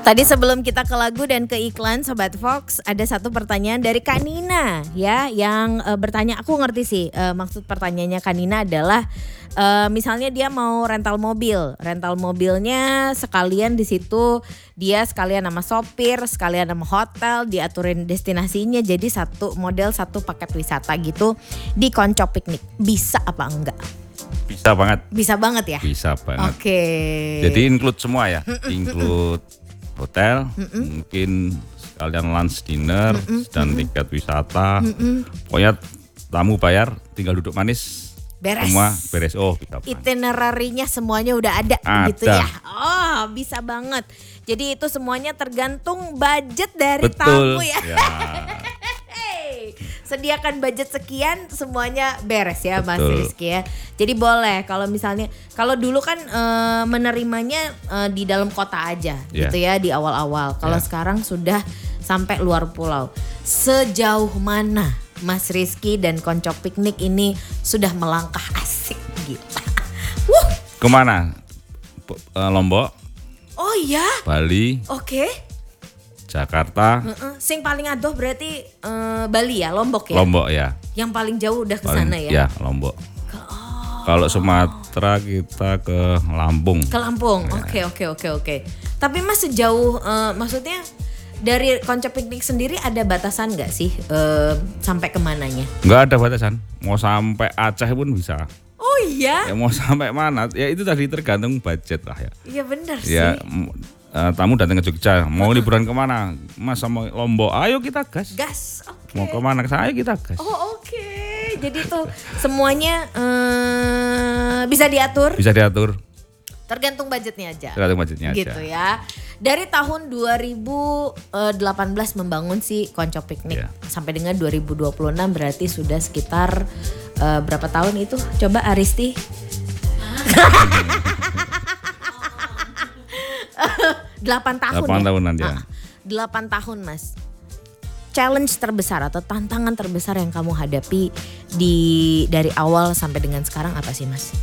Tadi sebelum kita ke lagu dan ke iklan Sobat Fox, ada satu pertanyaan dari Kak Nina ya yang bertanya, aku ngerti sih maksud pertanyaannya Kak Nina adalah misalnya dia mau rental mobilnya sekalian di situ dia sekalian sama sopir, sekalian sama hotel, diaturin destinasinya jadi satu model satu paket wisata gitu di Konco Piknik. Bisa apa enggak? Bisa banget. Bisa banget ya? Bisa banget. Oke. Jadi include semua ya, include hotel, mungkin sekalian lunch dinner dan tiket wisata. Pokoknya tamu bayar, tinggal duduk manis. Beres. Semua beres. Oh, bisa banget. Itinerary-nya semuanya udah ada gitu ya. Oh, bisa banget. Jadi itu semuanya tergantung budget dari tamu ya. Sediakan budget sekian semuanya beres ya. Betul. Mas Rizky ya. Jadi boleh kalau misalnya kalau dulu kan menerimanya di dalam kota aja gitu ya di awal-awal. Kalau sekarang sudah sampai luar pulau. Sejauh mana Mas Rizky dan Konco Piknik ini sudah melangkah asik gitu? Kemana? Lombok. Oh iya. Bali. Oke. Jakarta. Sing paling adoh berarti Bali ya, Lombok ya? Lombok ya. Yang paling jauh udah ke sana ya? Ya, Lombok. Kalau Sumatera kita ke Lampung. Ke Lampung, oke. Tapi Mas sejauh, maksudnya dari Konco Piknik sendiri ada batasan nggak sih sampai kemananya? Nggak ada batasan, mau sampai Aceh pun bisa. Oh iya? Ya mau sampai mana? Ya itu tadi tergantung budget lah ya. Iya benar sih. Ya tamu datang ke Jogja, mau liburan kemana? Mas sama Lombok, ayo kita gas. Gas, oke. Mau kemana? Ayo kita gas. Oh oke. Jadi tuh semuanya bisa diatur? Bisa diatur. Tergantung budgetnya aja. Tergantung budgetnya gitu aja. Ya. Dari tahun 2018 membangun si Konco Piknik sampai dengan 2026 berarti sudah sekitar berapa tahun itu? Coba Aristi. 8 tahun 8 tahunan ya. 8 tahun Mas. Challenge terbesar atau tantangan terbesar yang kamu hadapi dari awal sampai dengan sekarang apa sih Mas?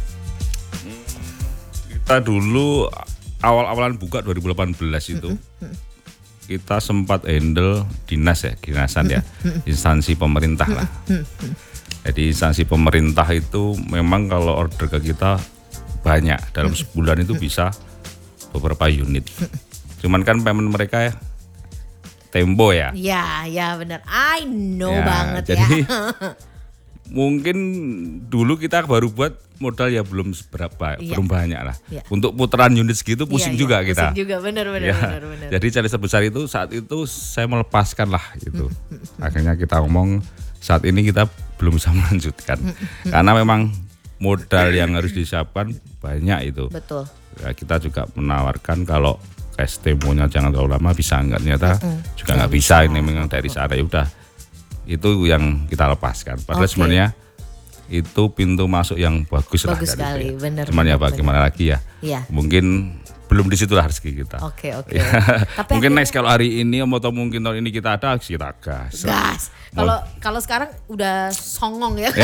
Kita dulu awal-awalan buka 2018 itu kita sempat handle dinasan ya, instansi pemerintah lah. Jadi instansi pemerintah itu memang kalau order ke kita banyak, dalam sebulan itu bisa beberapa unit. Cuman kan payment mereka ya tempo ya. Ya benar. I know banget jadi, ya. Mungkin dulu kita baru buat modal ya belum seberapa, belum banyak lah. Untuk putaran unit segitu pusing juga kita. Pusing juga, benar. Jadi challenge sebesar itu saat itu saya melepaskan lah gitu. Akhirnya kita ngomong saat ini kita belum bisa melanjutkan. Karena memang modal yang harus disiapkan banyak itu. Betul. Ya, kita juga menawarkan kalau cash temponya jangan terlalu lama bisa enggak, ternyata juga nggak bisa. Ini memang dari sana ya udah. Itu yang kita lepaskan. Padahal sebenarnya itu pintu masuk yang bagus lah. Bagus sekali, benar. Cuman ya bagaimana lagi ya. Mungkin belum di situlah rezeki kita. Oke. Tapi mungkin next kalau hari ini atau mungkin tahun ini kita ada, kita gas. Kalau sekarang udah songong ya.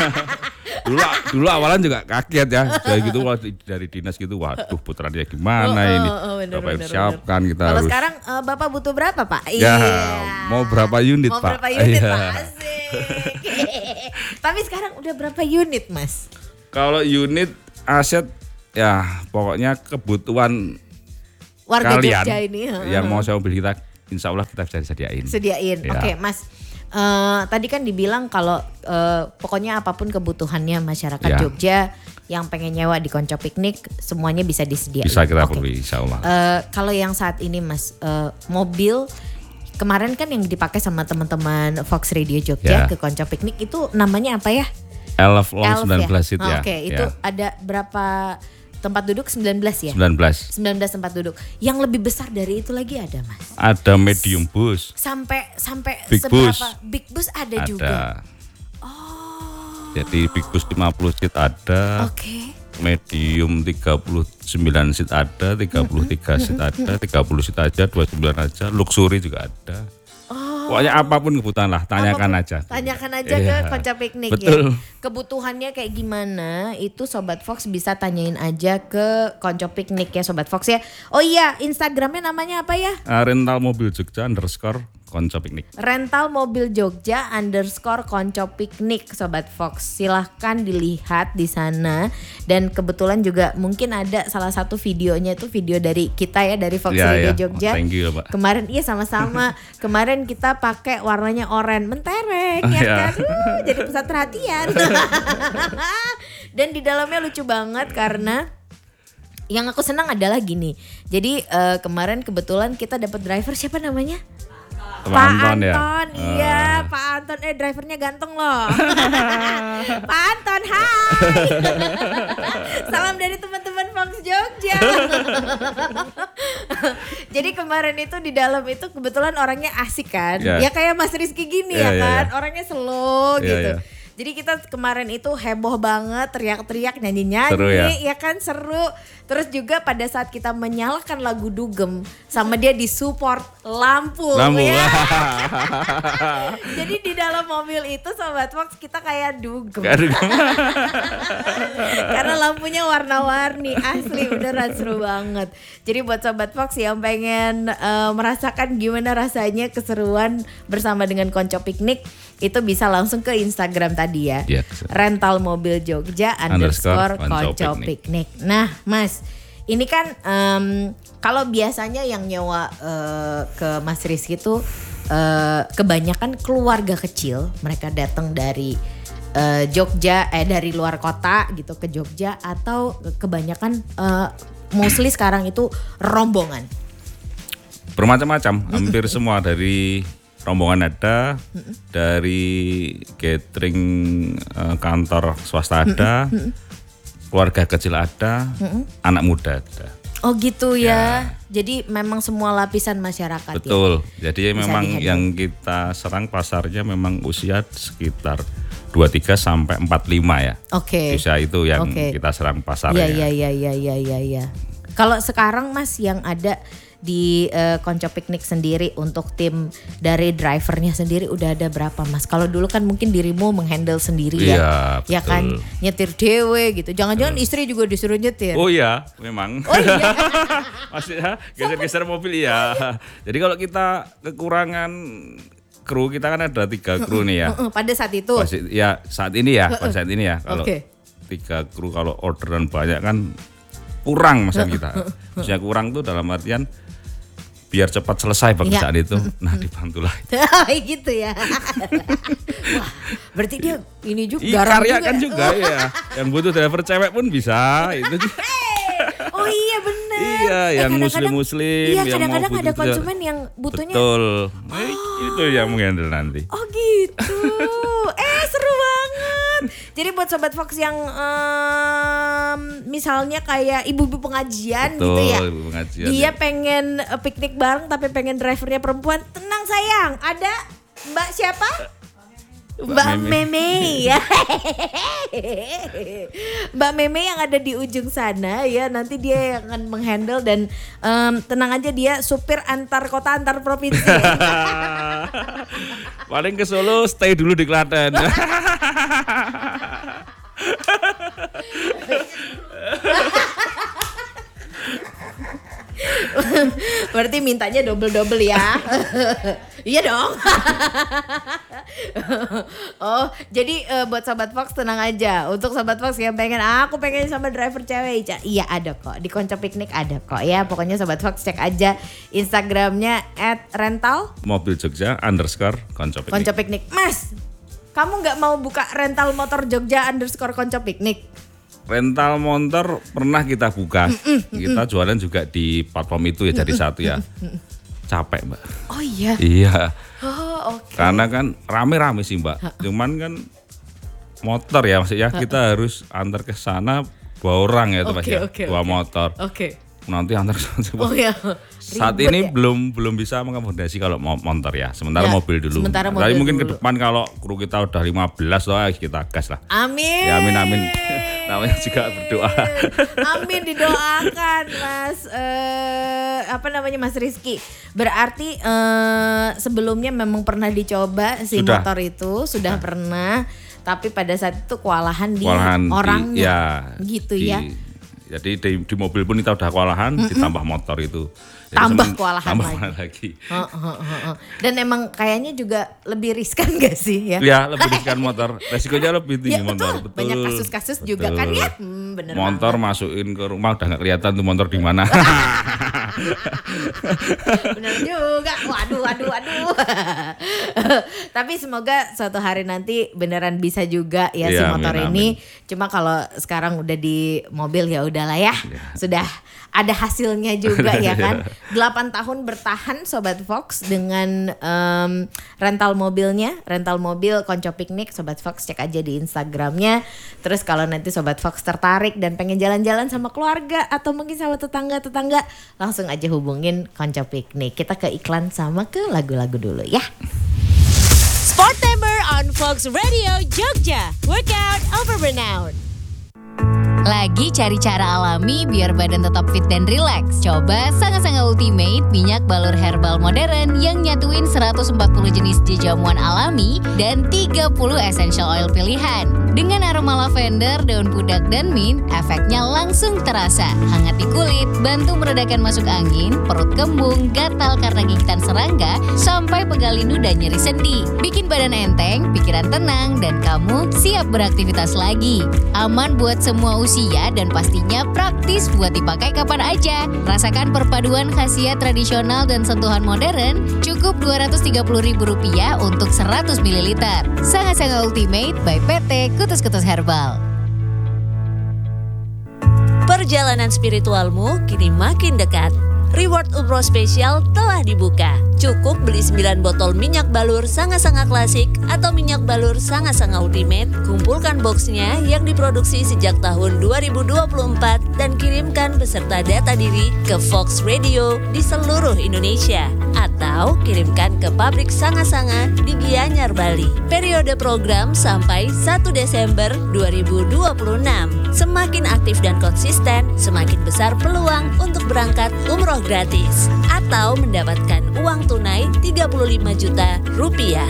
Dulu awalan juga kaget ya. Kayak gitu dari dinas gitu, waduh putarannya gimana ini. Berapa yang disiapkan kita kalau harus. Sekarang Bapak butuh berapa Pak? Ya, mau berapa unit Pak? Mau berapa unit Pak? Asik. Tapi sekarang udah berapa unit Mas? Kalau unit aset ya pokoknya kebutuhan warga kalian Jogja ini yang mau saya mobil kita, insya Allah kita bisa sediain. Ya. Oke, Mas. Tadi kan dibilang kalau pokoknya apapun kebutuhannya masyarakat Jogja yang pengen nyewa di Konco Piknik semuanya bisa disediain. Bisa kita penuhi, insya Allah. Kalau yang saat ini Mas, mobil kemarin kan yang dipakai sama teman-teman Fox Radio Jogja ke Konco Piknik itu namanya apa ya? Elf Long 19 seat ya. Oke, itu ada berapa tempat duduk? 19 ya? 19 tempat duduk. Yang lebih besar dari itu lagi ada Mas? Ada medium bus. Sampai big seberapa? Bus. Big bus ada juga. Jadi big bus 50 seat ada. Medium 39 seat ada, 33 seat ada, 30 seat aja, 29 aja. Luxury juga ada. Pokoknya apapun kebutuhan lah, tanyakan aja. Tanyakan aja Iya. ke Konco Piknik Betul. ya. Kebutuhannya kayak gimana itu Sobat Fox bisa tanyain aja ke Konco Piknik ya Sobat Fox ya. Oh iya, Instagramnya namanya apa ya? Rental mobil Jogja _Konco Piknik. Rental mobil Jogja _Konco Piknik Sobat Fox. Silahkan dilihat di sana. Dan kebetulan juga mungkin ada salah satu videonya itu video dari kita ya, dari Fox Radio Jogja. Thank you Pak. Kemarin iya sama-sama. Kemarin kita pakai warnanya oranye mentereng ya Iya. kan. Jadi pusat perhatian. Dan di dalamnya lucu banget karena yang aku senang adalah gini. Jadi kemarin kebetulan kita dapat driver, siapa namanya? Pak Pak Anton ya? Anton, iya Pak Anton, drivernya ganteng loh. Pak Anton, hai. Salam dari teman-teman Fox Jogja. Jadi kemarin itu di dalam itu kebetulan orangnya asik kan, Yeah. ya kayak Mas Rizky gini Yeah, ya yeah, kan, yeah. orangnya slow Yeah, gitu. yeah. Jadi kita kemarin itu heboh banget, teriak-teriak, nyanyi-nyanyi, Seru ya kan, seru. Terus juga pada saat kita menyalakan lagu Dugem, sama dia disupport lampu. Ya. Jadi di dalam mobil itu Sobat Fox kita kayak Dugem. Karena lampunya warna-warni, asli beneran seru banget. Jadi buat Sobat Fox yang pengen merasakan gimana rasanya keseruan bersama dengan Konco Piknik, itu bisa langsung ke Instagram tadi ya. Iya. Rental mobil Jogja _Konco Piknik. Nah Mas, ini kan kalau biasanya yang nyewa ke Mas Rizky itu kebanyakan keluarga kecil, mereka datang dari Jogja, dari luar kota gitu ke Jogja, atau kebanyakan mostly sekarang itu rombongan. Bermacam-macam, hampir semua dari rombongan ada, dari catering kantor swasta ada, keluarga kecil ada, anak muda ada. Oh gitu ya. Jadi memang semua lapisan masyarakat. Betul. Ya? Jadi memang dihandle. yang kita serang pasarnya memang usia sekitar 23 sampai 45 ya. Oke. Usia itu yang kita serang pasarnya. Iya. Kalau sekarang Mas yang ada di Konco Piknik sendiri untuk tim dari drivernya sendiri udah ada berapa Mas? Kalau dulu kan mungkin dirimu menghandle sendiri ya. Iya, Ya kan, betul. nyetir dewe gitu. Jangan-jangan istri juga disuruh nyetir. Oh iya, memang. Oh iya. Maksudnya geser-geser mobil iya. Jadi kalau kita kekurangan kru, kita kan ada 3 kru nih ya. Pada saat itu. Ya saat ini ya, pada saat ini ya. Kalau Oke. 3 kru, kalau orderan banyak kan kurang masa kita. Maksudnya kurang tuh dalam artian biar cepat selesai pekerjaan itu. Nah dibantulah. Gitu ya. Wah, berarti dia ini juga Iya, garang karya juga. kan juga ya. Yang butuh driver cewek pun bisa. Itu juga. Oh iya benar. Iya, yang kadang-kadang- muslim-muslim, Iya, yang mau kadang-kadang ada butuh- konsumen yang butuhnya. Betul. Itu yang menghandle nanti. Oh gitu. Seru banget. Jadi buat Sobat Fox yang misalnya kayak ibu-ibu pengajian Betul, gitu ya. ibu pengajian, Dia ya. pengen piknik bareng tapi pengen drivernya perempuan. Tenang sayang, ada Mbak siapa? Mbak Meme ya. Mbak Meme yang ada di ujung sana ya, nanti dia yang akan menghandle dan tenang aja, dia supir antar kota antar provinsi. Paling ke Solo, stay dulu di Klaten. Berarti mintanya double-double ya. Iya dong. Oh, jadi buat Sobat Fox tenang aja. Untuk Sobat Fox yang pengen, aku pengen sama driver cewek, iya ada kok. Di Konco Piknik ada kok ya. Pokoknya Sobat Fox cek aja Instagramnya @rental Mobil Jogja _Konco Piknik. Konco Piknik. Mas, kamu nggak mau buka rental motor Jogja _Konco Piknik? Rental motor pernah kita buka. Kita jualan juga di platform itu ya, jadi satu ya. Capek Mbak. Oh iya. Iya. Oh oke. Karena kan rame-rame sih Mbak. Cuman kan motor ya, maksudnya kita harus antar ke sana 2 orang ya, Oke. 2 motor. Oke. Nanti antar ke sana. Oh ya. Saat Ribet ini ya? belum bisa mengakomodasi kalau motor ya. Sementara Ya, mobil dulu. sementara Tapi mobil mungkin dulu. ke depan kalau kru kita udah 15 loh, kita gas lah. Amin. Ya amin. Namanya juga berdoa. Amin, didoakan Mas Mas Rizky. Berarti sebelumnya memang pernah dicoba si Sudah. motor itu, sudah pernah, tapi pada saat itu kewalahan di Ya, orangnya. Gitu ya. Jadi di mobil pun kita udah kewalahan, ditambah motor itu. Jadi Tambah kewalahan tambah lagi. lagi. Dan emang kayaknya juga lebih riskan gak sih ya? Ya, lebih riskan motor. Resikonya lebih tinggi Ya, motor. betul. Banyak kasus-kasus juga kan ya. Bener motor banget. masukin ke rumah udah nggak kelihatan tuh motor di mana. Bener juga. Waduh. Tapi semoga suatu hari nanti beneran bisa juga ya si Iya, motor amin, ini. Cuma kalau sekarang udah di mobil ya udahlah ya. Sudah ada hasilnya juga ya kan. 8 tahun bertahan Sobat Fox dengan rental mobilnya. Rental mobil Konco Piknik. Sobat Fox cek aja di Instagramnya. Terus kalau nanti Sobat Fox tertarik dan pengen jalan-jalan sama keluarga atau mungkin sama tetangga-tetangga, langsung aja hubungin Konco Piknik. Kita ke iklan sama ke lagu-lagu dulu ya. Sport Timber on Fox Radio Jogja. Workout over burnout. Lagi cari cara alami biar badan tetap fit dan rileks? Coba Sanga-Sanga Ultimate minyak balur herbal modern yang nyatuin 140 jenis jamuan alami dan 30 essential oil pilihan. Dengan aroma lavender, daun pudak, dan mint, efeknya langsung terasa. Hangat di kulit, bantu meredakan masuk angin, perut kembung, gatal karena gigitan serangga, sampai pegal linu dan nyeri sendi. Bikin badan enteng, pikiran tenang, dan kamu siap beraktivitas lagi. Aman buat semua usia dan pastinya praktis buat dipakai kapan aja. Rasakan perpaduan khasiat tradisional dan sentuhan modern, cukup Rp230.000 untuk 100 ml. Sanga-Sanga Ultimate by PT Kutus-Kutus Herbal. Perjalanan spiritualmu kini makin dekat. Reward Umroh Spesial telah dibuka. Cukup beli 9 botol minyak balur Sanga-Sanga Klasik atau minyak balur Sanga-Sanga Ultimate. Kumpulkan boxnya yang diproduksi sejak tahun 2024 dan kirimkan beserta data diri ke Fox Radio di seluruh Indonesia. Atau kirimkan ke pabrik Sanga-Sanga di Gianyar, Bali. Periode program sampai 1 Desember 2026. Semakin aktif dan konsisten, semakin besar peluang untuk berangkat umroh gratis atau mendapatkan uang tunai 35 juta rupiah.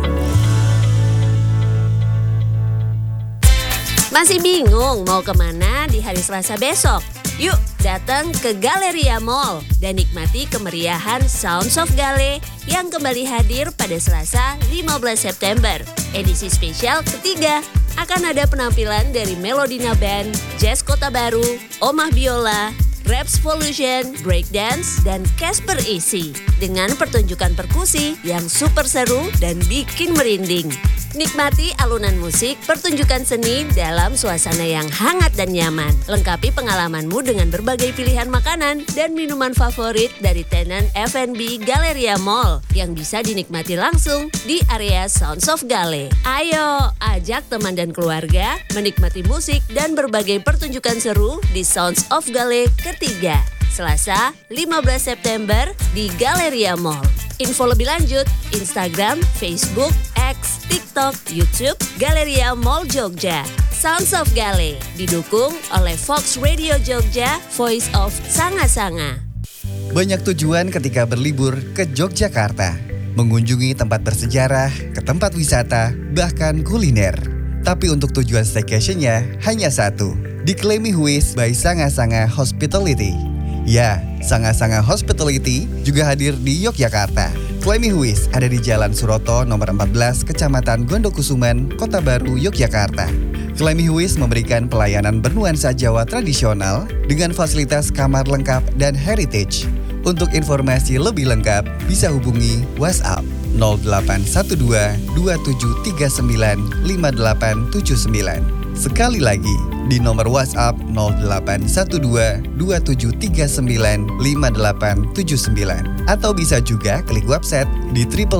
Masih bingung mau kemana di hari Selasa besok? Yuk datang ke Galleria Mall dan nikmati kemeriahan Sounds of Gale yang kembali hadir pada Selasa 15 September. Edisi spesial ketiga. Akan ada penampilan dari Melodina Band, Jazz Kota Baru, Omah Biola, Raps Volution, Breakdance, dan Casper Easy. Dengan pertunjukan perkusi yang super seru dan bikin merinding. Nikmati alunan musik, pertunjukan seni dalam suasana yang hangat dan nyaman. Lengkapi pengalamanmu dengan berbagai pilihan makanan dan minuman favorit dari tenan F&B Galleria Mall yang bisa dinikmati langsung di area Sounds of Gale. Ayo, ajak teman dan keluarga menikmati musik dan berbagai pertunjukan seru di Sounds of Gale ketiga. Selasa 15 September di Galleria Mall. Info lebih lanjut, Instagram, Facebook, X, TikTok, YouTube, Galleria Mall Jogja. Sounds of Gale, didukung oleh Fox Radio Jogja, Voice of Sanga-Sanga. Banyak tujuan ketika berlibur ke Yogyakarta. Mengunjungi tempat bersejarah, ke tempat wisata, bahkan kuliner. Tapi untuk tujuan staycation-nya hanya satu. Di Klemi Huis by Sanga-Sanga Hospitality. Ya, Sanga-Sanga Hospitality juga hadir di Yogyakarta. Klemi Huis ada di Jalan Suroto nomor 14, Kecamatan Gondokusuman, Kota Baru, Yogyakarta. Klemi Huis memberikan pelayanan bernuansa Jawa tradisional dengan fasilitas kamar lengkap dan heritage. Untuk informasi lebih lengkap, bisa hubungi WhatsApp 0812 2739 5879. Sekali lagi, di nomor WhatsApp 0812 2739 5879. Atau bisa juga klik website di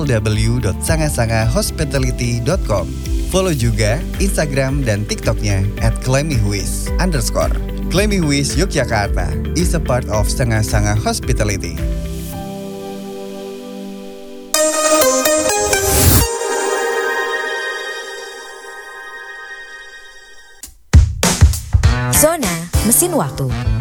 www.sangasangahospitality.com. Follow juga Instagram dan TikToknya @klemihuis_. Klemi Huis Yogyakarta is a part of Sanga-Sanga Hospitality. Zona Mesin Waktu.